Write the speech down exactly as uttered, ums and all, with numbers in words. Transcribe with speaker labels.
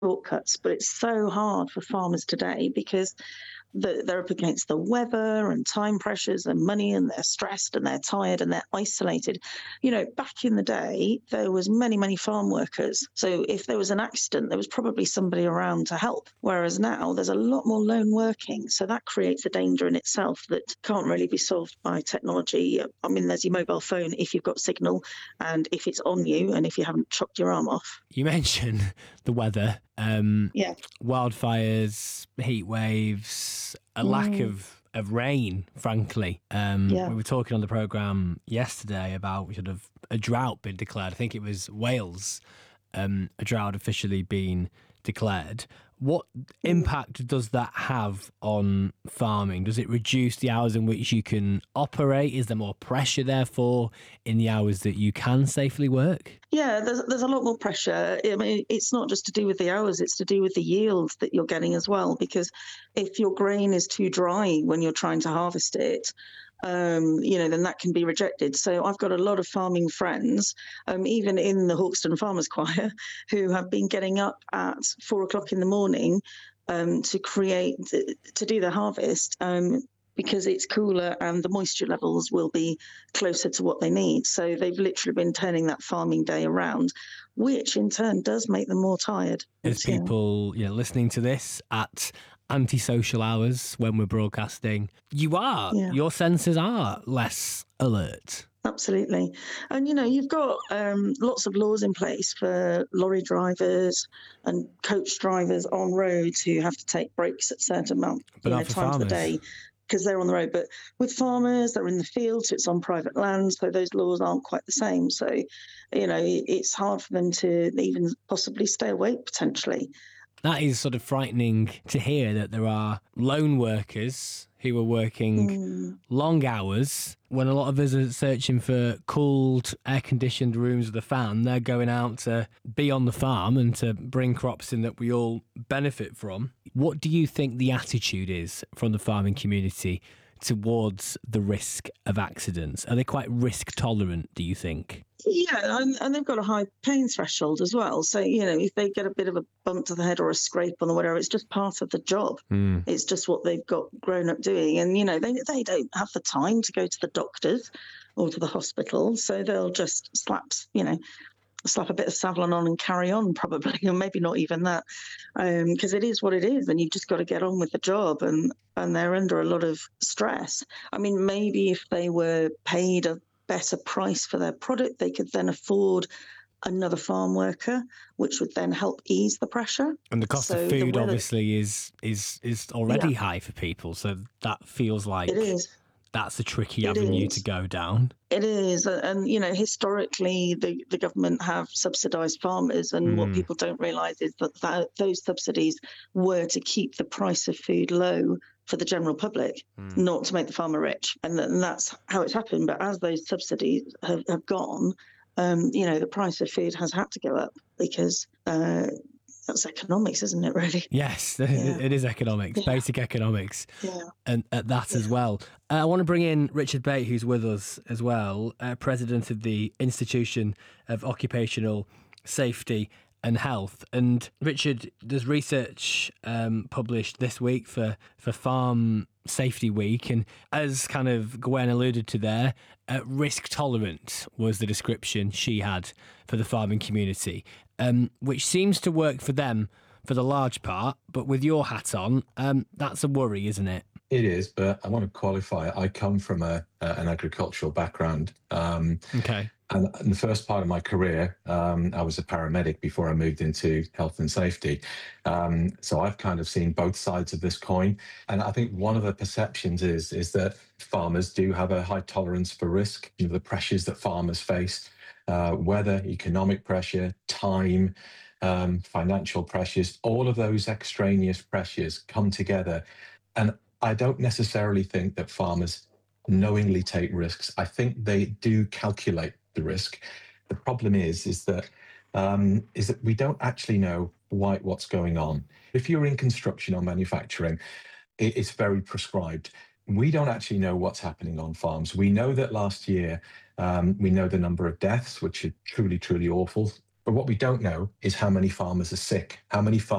Speaker 1: shortcuts, but it's so hard for farmers today because the, they're up against the weather and time pressures and money, and they're stressed and they're tired and they're isolated. You know, back in the day, there was many, many farm workers. So if there was an accident, there was probably somebody around to help. Whereas now there's a lot more lone working. So that creates a danger in itself that can't really be solved by technology. I mean, there's your mobile phone if you've got signal and if it's on you and if you haven't chopped your arm off.
Speaker 2: You mentioned the weather, um,
Speaker 1: yeah,
Speaker 2: wildfires, heat waves, a lack
Speaker 1: Mm.
Speaker 2: of, of rain, frankly. Um,
Speaker 1: Yeah.
Speaker 2: We were talking on the programme yesterday about sort of a drought being declared. I think it was Wales, um, a drought officially being declared. What impact does that have on farming? Does it reduce the hours in which you can operate? Is there more pressure, therefore, in the hours that you can safely work?
Speaker 1: Yeah, there's there's a lot more pressure. I mean, it's not just to do with the hours; it's to do with the yields that you're getting as well. Because if your grain is too dry when you're trying to harvest it, um, you know, then that can be rejected. So I've got a lot of farming friends, um, even in the Hawkston Farmers Choir, who have been getting up at four o'clock in the morning um, to create to do the harvest. Um, because it's cooler and the moisture levels will be closer to what they need. So they've literally been turning that farming day around, which in turn does make them more tired.
Speaker 2: As
Speaker 1: Yeah.
Speaker 2: people, you know, listening to this at antisocial hours when we're broadcasting, you are,
Speaker 1: Yeah.
Speaker 2: your senses are less alert.
Speaker 1: Absolutely. And, you know, you've got um, lots of laws in place for lorry drivers and coach drivers on roads who have to take breaks at certain amount,
Speaker 2: But
Speaker 1: you
Speaker 2: not
Speaker 1: know,
Speaker 2: for
Speaker 1: times of the
Speaker 2: farmers.
Speaker 1: day because they're on the road. But with farmers, they're in the field, so it's on private land, so those laws aren't quite the same. So, you know, it's hard for them to even possibly stay awake potentially.
Speaker 2: That is sort of frightening to hear, that there are lone workers who are working
Speaker 1: Mm.
Speaker 2: long hours when a lot of us are searching for cooled, air-conditioned rooms with a fan. They're going out to be on the farm and to bring crops in that we all benefit from. What do you think the attitude is from the farming community towards the risk of accidents? Are they quite risk tolerant, do you think?
Speaker 1: Yeah, and, and they've got a high pain threshold as well. So, you know, if they get a bit of a bump to the head or a scrape on or whatever, it's just part of the job.
Speaker 2: Mm.
Speaker 1: It's just what they've got grown up doing. And, you know, they, they don't have the time to go to the doctors or to the hospital. So they'll just slap, you know, slap a bit of Savlon on and carry on probably, or maybe not even that, because um, it is what it is. And you've just got to get on with the job. And, and they're under a lot of stress. I mean, maybe if they were paid a better price for their product, they could then afford another farm worker, which would then help ease the pressure.
Speaker 2: And the cost
Speaker 1: So
Speaker 2: of
Speaker 1: the
Speaker 2: food
Speaker 1: weather-
Speaker 2: obviously is is is already
Speaker 1: Yeah.
Speaker 2: high for people, so that feels like
Speaker 1: It is.
Speaker 2: that's a tricky
Speaker 1: It
Speaker 2: avenue
Speaker 1: is.
Speaker 2: to go down.
Speaker 1: It is. And, you know, historically, the, the government have subsidised farmers. And
Speaker 2: Mm.
Speaker 1: what people don't realise is that, that those subsidies were to keep the price of food low for the general public,
Speaker 2: Mm.
Speaker 1: not to make the farmer rich. And, th- and that's how it's happened. But as those subsidies have, have gone, um, you know, the price of food has had to go up because uh, that's economics, isn't it, really?
Speaker 2: Yes,
Speaker 1: Yeah.
Speaker 2: it is economics,
Speaker 1: Yeah.
Speaker 2: basic economics,
Speaker 1: Yeah.
Speaker 2: and at that as
Speaker 1: Yeah.
Speaker 2: well. Uh, I want to bring in Richard Bate, who's with us as well, uh, president of the Institution of Occupational Safety and Health. And Richard, there's research um, published this week for, for Farm Safety Week, and as kind of Gwen alluded to there, uh, risk tolerant was the description she had for the farming community, um, which seems to work for them for the large part, but with your hat on, um, that's a worry, isn't it?
Speaker 3: It is, but I want to qualify. I come from a, uh, an agricultural background. Um,
Speaker 2: Okay.
Speaker 3: And in the first part of my career, um, I was a paramedic before I moved into health and safety. Um, so I've kind of seen both sides of this coin. And I think one of the perceptions is, is that farmers do have a high tolerance for risk. You know, the pressures that farmers face, uh, weather, economic pressure, time, um, financial pressures, all of those extraneous pressures come together. And I don't necessarily think that farmers knowingly take risks. I think they do calculate the risk. The problem is, is that um, is that we don't actually know why what's going on. If you're in construction or manufacturing, it, it's very prescribed. We don't actually know what's happening on farms. We know that last year, um, we know the number of deaths, which are truly, truly awful. But what we don't know is how many farmers are sick, how many farmers